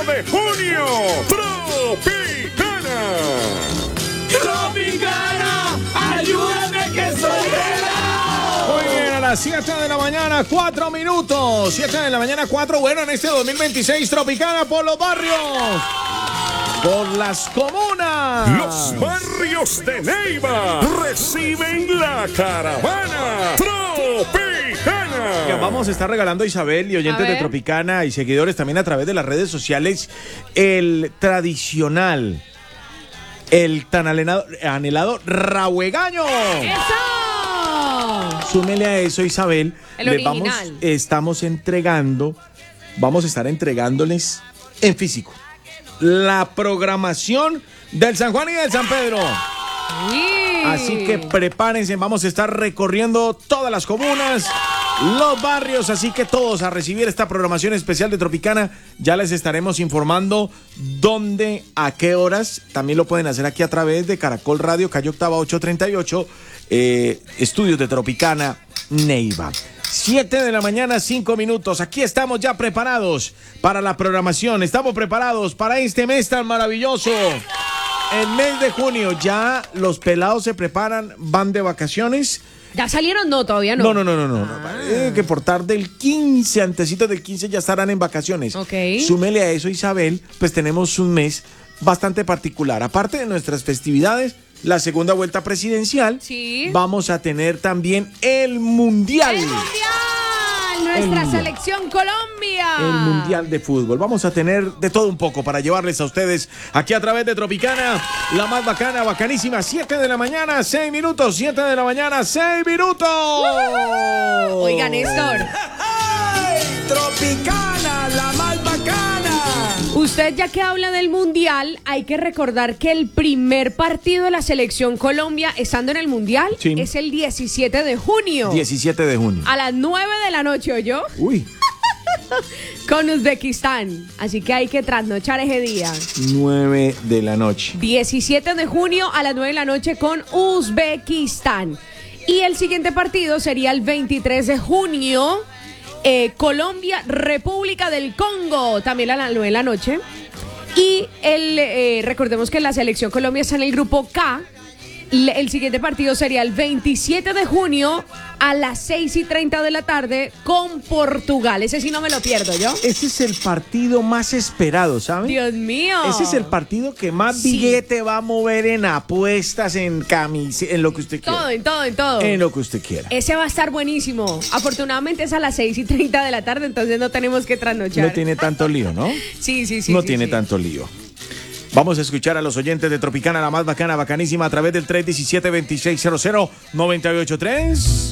de junio. Tropicana. Tropicana, ayúdame que soy helado. Muy bien, a las 7 de la mañana, 4 minutos. 7 de la mañana, 4. Bueno, en este 2026, Tropicana por los barrios. Por las comunas. Los barrios de Neiva reciben la caravana Tropicana. Ya vamos a estar regalando a Isabel y oyentes de Tropicana y seguidores también a través de las redes sociales el tradicional, el tan anhelado rahuegaño. ¡Eso! Súmele a eso, Isabel. El original. Vamos a estar entregándoles en físico la programación del San Juan y del San Pedro. Sí. Así que prepárense, vamos a estar recorriendo todas las comunas, los barrios, así que todos a recibir esta programación especial de Tropicana. Ya les estaremos informando dónde, a qué horas. También lo pueden hacer aquí a través de Caracol Radio, calle Octava 838, estudios de Tropicana, Neiva. 7 de la mañana, 5 minutos. Aquí estamos ya preparados para la programación. Estamos preparados para este mes tan maravilloso. El mes de junio. Ya los pelados se preparan, van de vacaciones. ¿Ya salieron? No, todavía no. No. Que por tarde del 15, antesito del 15 ya estarán en vacaciones. Ok. Súmele a eso, Isabel, pues tenemos un mes bastante particular. Aparte de nuestras festividades, la segunda vuelta presidencial, sí, vamos a tener también el Mundial. ¡El Mundial! Nuestra selección Colombia. El Mundial de Fútbol. Vamos a tener de todo un poco para llevarles a ustedes aquí a través de Tropicana, la más bacana, bacanísima. 7 de la mañana, 6 minutos. 7 de la mañana, 6 minutos. Oiga, Néstor. Tropicana, la más bacana. Usted, ya que habla del Mundial, hay que recordar que el primer partido de la selección Colombia, estando en el Mundial, sí, es el 17 de junio. 17 de junio. A las 9 de la noche, ¿oyó? Uy. Con Uzbekistán. Así que hay que trasnochar ese día. 9 de la noche. 17 de junio a las 9 de la noche con Uzbekistán. Y el siguiente partido sería el 23 de junio. Colombia, República del Congo, también a las 9 de la noche. Y recordemos que la selección Colombia está en el grupo K. El siguiente partido sería el 27 de junio a las 6:30 de la tarde con Portugal. Ese sí no me lo pierdo yo. Ese es el partido más esperado, ¿saben? Dios mío. Ese es el partido que más billete va a mover en apuestas, en camiseta, en lo que usted quiera. En todo. En lo que usted quiera. Ese va a estar buenísimo. Afortunadamente es a las 6:30 de la tarde, entonces no tenemos que trasnochar. No tiene tanto lío, ¿no? Sí. No tiene tanto lío. Vamos a escuchar a los oyentes de Tropicana, la más bacana, bacanísima, a través del 317-2600-983.